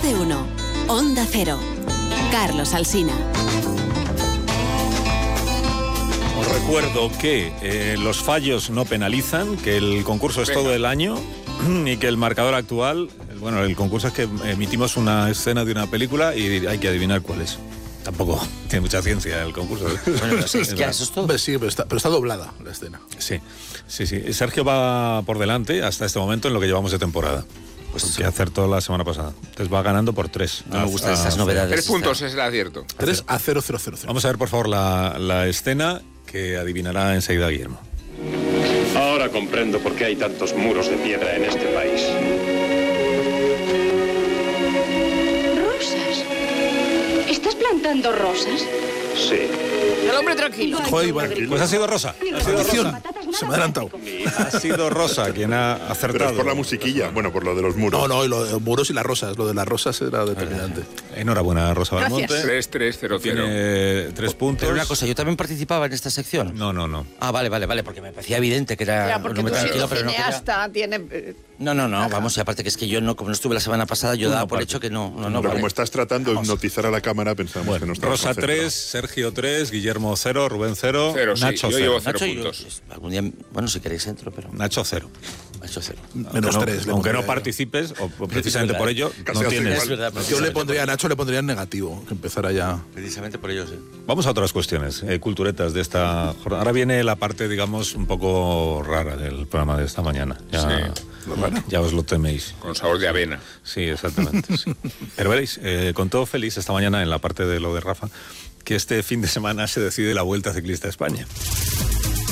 de uno. Onda Cero. Carlos Alsina. Os recuerdo que los fallos no penalizan, que el concurso es todo el año y que el marcador actual, bueno, el concurso es que emitimos una escena de una película y hay que adivinar cuál es. Tampoco tiene mucha ciencia el concurso. Bueno, es que eso es todo. Hombre, sí, pero está doblada la escena. Sí. Sergio va por delante hasta este momento en lo que llevamos de temporada. Pues que acertó la semana pasada. Entonces va ganando por 3. No me gustan estas novedades. 3 puntos es el acierto. 3-0-0-0. Vamos a ver, por favor, la escena que adivinará enseguida Guillermo. Ahora comprendo por qué hay tantos muros de piedra en este país. ¿Rosas? ¿Estás plantando rosas? Sí. El hombre tranquilo. Joder, Iván, Pues ha sido Rosa. maldición. Se me ha adelantado. Ha sido Rosa quien ha acertado. Pero es por la musiquilla, bueno, por lo de los muros. No, y lo de los muros y las rosas. Lo de las rosas era determinante. Enhorabuena, Rosa Belmonte. 3-3-0-0. Tiene 3 puntos. Pero una cosa, ¿yo también participaba en esta sección? No. Ah, vale, porque me parecía evidente que era... Ya, porque no me tú tranquilo, siendo pero no quería... cineasta tiene... No, vamos, y aparte que es que yo no, como no estuve la semana pasada, yo daba por hecho que no. Pero vale. como estás tratando de hipnotizar a la cámara, pensamos que no estamos Rosa 3, Sergio 3, Guillermo 0, Rubén 0, 0, sí, Nacho yo 0. llevo 0 Nacho, puntos. algún día, bueno, si queréis entro, pero... Nacho 0. Nacho 0. Menos 3. Aunque no participes, o precisamente por ello, Casi no hace tienes. Es verdad, Yo le pondría a Nacho, le pondría en negativo. Que empezara ya. Precisamente por ello, sí. Vamos a otras cuestiones, culturetas de esta jornada. Ahora viene la parte, digamos, un poco rara del programa de esta mañana. Ya os lo teméis. Con sabor de avena. Sí, exactamente. Sí. Pero veréis, contó Félix esta mañana en la parte de lo de Rafa que este fin de semana se decide la Vuelta Ciclista a España.